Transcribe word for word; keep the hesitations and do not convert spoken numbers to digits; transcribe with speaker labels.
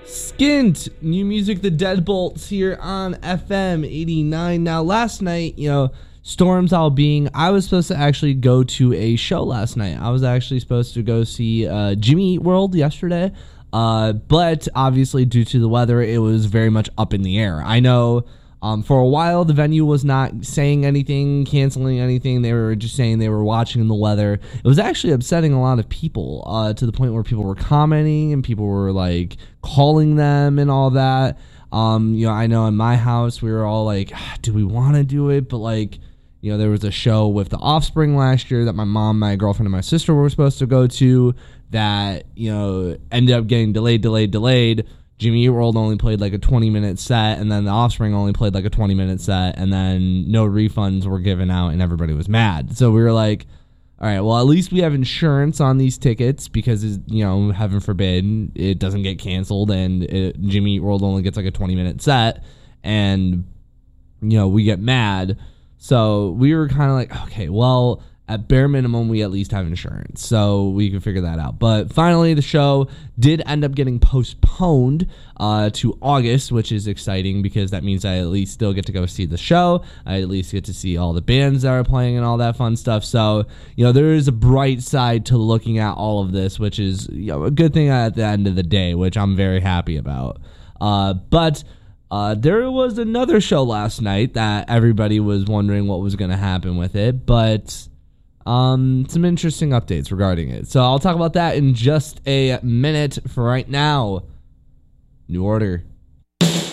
Speaker 1: Skint, new music, the Deadbolts here on F M eighty-nine. Now, last night, you know, storms all being, I was supposed to actually go to a show last night. I was actually supposed to go see uh, Jimmy Eat World yesterday, uh, but obviously due to the weather, it was very much up in the air. I know um, for a while the venue was not saying anything, canceling anything. They were just saying they were watching the weather. It was actually upsetting a lot of people uh, to the point where people were commenting and people were like calling them and all that. Um, you know, I know in my house we were all like, ah, do we want to do it? But like, you know, there was a show with The Offspring last year that my mom, my girlfriend, and my sister were supposed to go to that, you know, ended up getting delayed, delayed, delayed. Jimmy Eat World only played like a twenty-minute set, and then The Offspring only played like a twenty-minute set, and then no refunds were given out, and everybody was mad. So we were like, all right, well, at least we have insurance on these tickets because, you know, heaven forbid, it doesn't get canceled, and it, Jimmy Eat World only gets like a twenty-minute set, and, you know, we get mad. So we were kind of like, okay, well, at bare minimum, we at least have insurance. So we can figure that out. But finally, the show did end up getting postponed uh, to August, which is exciting because that means I at least still get to go see the show. I at least get to see all the bands that are playing and all that fun stuff. So, you know, there is a bright side to looking at all of this, which is, you know, a good thing at the end of the day, which I'm very happy about. Uh, but... Uh, there was another show last night that everybody was wondering what was going to happen with it, but um, some interesting updates regarding it. So I'll talk about that in just a minute. For right now, New Order.